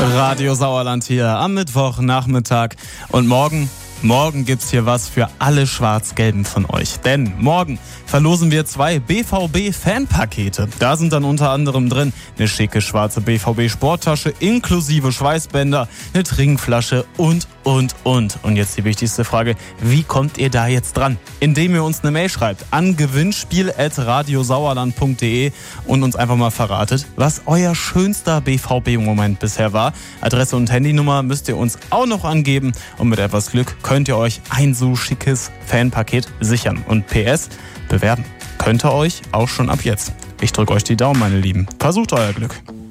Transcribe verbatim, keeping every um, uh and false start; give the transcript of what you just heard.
Radio Sauerland hier am Mittwochnachmittag. Und morgen, morgen gibt's hier was für alle Schwarz-Gelben von euch. Denn morgen verlosen wir zwei B V B-Fanpakete. Da sind dann unter anderem drin eine schicke schwarze B V B-Sporttasche inklusive Schweißbänder, eine Trinkflasche und, und, und. Und jetzt die wichtigste Frage, wie kommt ihr da jetzt dran? Indem ihr uns eine Mail schreibt an gewinnspiel at radiosauerland punkt de und uns einfach mal verratet, was euer schönster B V B-Moment bisher war. Adresse und Handynummer müsst ihr uns auch noch angeben und mit etwas Glück könnt ihr euch ein so schickes Fanpaket sichern. Und P S, bewerben könnt ihr euch auch schon ab jetzt. Ich drücke euch die Daumen, meine Lieben. Versucht euer Glück.